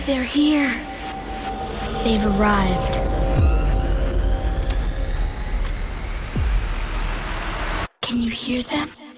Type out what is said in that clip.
They're here. They've arrived. Can you hear them?